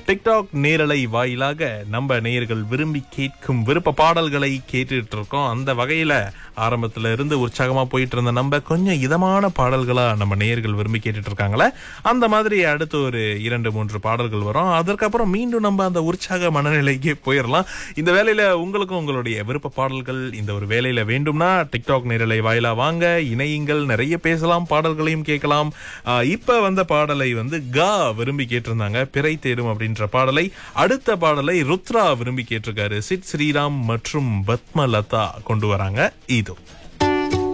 TikTok நேரலை வாயிலாக நம்ம நேயர்கள் விரும்பி கேட்கும் விருப்ப பாடல்களை கேட்டுட்டு இருக்கோம். அந்த வகையில ஆரம்பத்துல இருந்து உற்சாகமா போயிட்டு இருந்த நம்ம கொஞ்சம் இதமான பாடல்களா நம்ம நேயர்கள் விரும்பி கேட்டுட்டு இருக்காங்களே, அந்த மாதிரி அடுத்து ஒரு 2-3 பாடல்கள் வரும். அதற்கப்புறம் மீண்டும் நம்ம அந்த உற்சாக மனநிலைக்கே போயிடலாம். இந்த வேலையில உங்களுக்கும் உங்களுடைய விருப்ப பாடல்கள் இந்த ஒரு வேலையில வேண்டும்னா டிக்டாக் நேரலை வாயிலா வாங்க, இணையுங்கள், நிறைய பேசலாம், பாடல்களையும் கேட்கலாம். இப்ப வந்த பாடலை கா விரும்பி கேட்டிருந்தாங்க, பிறை தேடும் அப்படின்ற பாடலை. அடுத்த பாடலை ருத்ரா விரும்பி கேட்டிருக்காரு. சித் ஸ்ரீராம் மற்றும் பத்மலதா கொண்டு வராங்க. இதோ